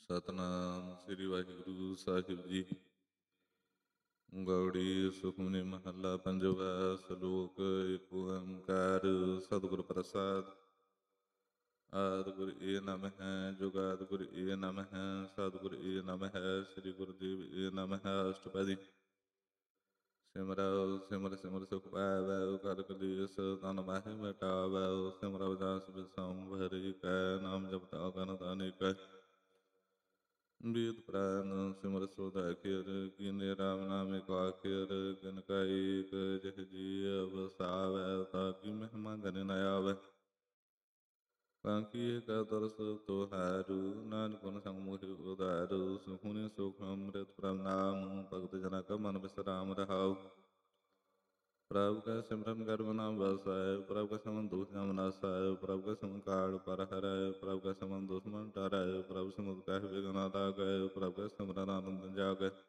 ਸਤਿਨਾਮ ਸ੍ਰੀ ਵਾਹਿਗੁਰੂ ਸਾਹਿਬ ਜੀ। ਗੌੜੀ ਸੁਖਮਨੀ ਮਹੱਲਾ ਪੰਜਵਾ। ਸ਼ਲੋਕ ਏਕ ਓੰਕਾਰ ਸਤਿਗੁਰ ਪ੍ਰਸਾਦਿ। ਆਦਿ ਗੁਰ ਏ ਨਮ ਹੈ, ਜੁਗਾਦਿ ਗੁਰ ਏ ਨਮ ਹੈ, ਸਤਿਗੁਰ ਏ ਨਮ ਹੈ, ਸ੍ਰੀ ਗੁਰਦੇਵ ਏ ਨਮ ਹੈ। ਅਸ਼ਟਪਦੀ। ਸਿਮਰਉ ਸਿਮਰ ਸਿਮਰ ਸੁਖ ਪਾਵੈ, ਕਰ ਕਲੇਸ਼ ਤਨ ਮਾਹਿ ਮਿਟਾਵੈ। ਸਿਮਰਉ ਜਸ ਬਿਸੰਭਰਿ ਕੈ, ਨਾਮ ਜਪਤ ਅਗਨਿ ਅਨੇਕੈ। ਵੇਦ ਪੁਰਾਨ ਸਿਮਰ ਸੋਧ ਅਖਿਰ, ਕੀਨੇ ਰਾਮ ਨਾਮ ਏਕ ਆਖਿਰ। ਕਿਨ ਕਾ ਏਕ ਜਿਹ ਜੀਅ ਵਸਾਵੈ, ਤਾ ਕੀ ਮਹਿਮਾ ਗਨੇ ਨ ਆਵੈ। ਤਾਂ ਕੀ ਏਕ ਦਰਸ ਤੁਹਾਰੂ, ਨਾਨਕ ਗੁਣ ਸੰਗ ਮੋਹਿ ਉਧਾਰੂ। ਸੁਖਮਨੀ ਸੁਖ ਅੰਮ੍ਰਿਤ ਪ੍ਰਭ ਨਾਮੁ, ਭਗਤ ਜਨਾ ਕਾ ਮਨ ਬਿਸਰਾਮ ਰਹਾਉ। ਪ੍ਰਭ ਕਾ ਸਿਮਰਨ ਕਰ ਮਨਾ ਵਸੈ, ਪ੍ਰਭ ਕਾ ਸਿਮਰਨ ਦੁਖ ਜਮ ਨਾਸੈ। ਪ੍ਰਭ ਕਾ ਸਿਮਰਨ ਕਾਲ ਪਰ ਹਰੈ, ਪ੍ਰਭ ਕਾ ਸਿਮਰਨ ਦੁਸ਼ਮਨ ਟਰੈ। ਪ੍ਰਭ ਸਿਮਰਨ ਕਹਿ ਬਿਗਨ ਲਾਗੈ, ਪ੍ਰਭ ਕਾ ਸਿਮਰਨ ਆਨੰਦ ਜਾਗੈ।